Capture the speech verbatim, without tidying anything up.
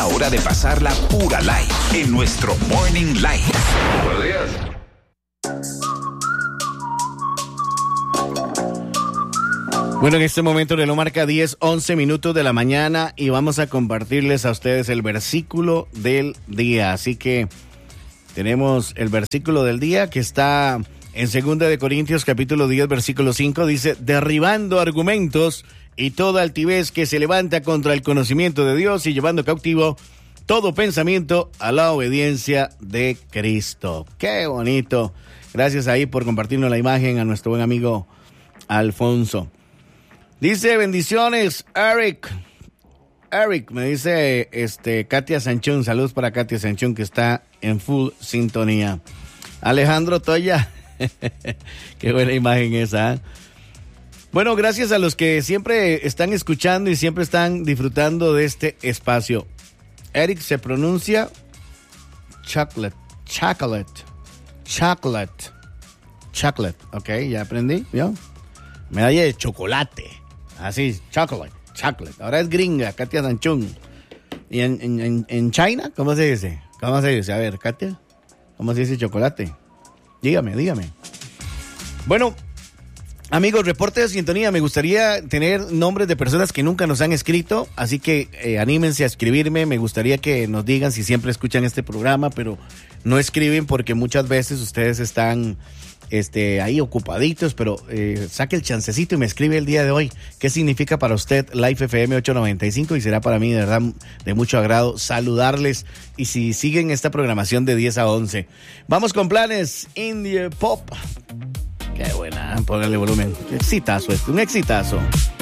la hora de pasarla pura light en nuestro Morning Light. Buenos días. Bueno, en este momento reloj marca diez, once minutos de la mañana y vamos a compartirles a ustedes el versículo del día. Así que tenemos el versículo del día que está en segunda de Corintios capítulo diez, versículo cinco. Dice, derribando argumentos y toda altivez que se levanta contra el conocimiento de Dios y llevando cautivo todo pensamiento a la obediencia de Cristo. ¡Qué bonito! Gracias ahí por compartirnos la imagen a nuestro buen amigo Alfonso. Dice, bendiciones, Eric. Eric, me dice este Katia Sanchún. Saludos para Katia Sanchún, que está en full sintonía. Alejandro Toya. Qué buena imagen esa. ¿eh? Bueno, gracias a los que siempre están escuchando y siempre están disfrutando de este espacio. Eric se pronuncia chocolate, chocolate, chocolate, chocolate. Ok, ya aprendí, ¿yo? Medalla de chocolate. Así, chocolate, chocolate. Ahora es gringa, Katia Sanchún. ¿Y en, en, en China? ¿Cómo se dice? ¿Cómo se dice? A ver, Katia, ¿cómo se dice chocolate? Dígame, dígame. Bueno, amigos, reporte de sintonía. Me gustaría tener nombres de personas que nunca nos han escrito, así que eh, anímense a escribirme. Me gustaría que nos digan si siempre escuchan este programa, pero no escriben porque muchas veces ustedes están este, ahí ocupaditos, pero eh, saque el chancecito y me escribe el día de hoy. ¿Qué significa para usted Life F M ochocientos noventa y cinco? Y será para mí de verdad de mucho agrado saludarles y si siguen esta programación de diez a once. Vamos con planes Indie Pop. Qué buena, póngale volumen. Exitazo este, un exitazo.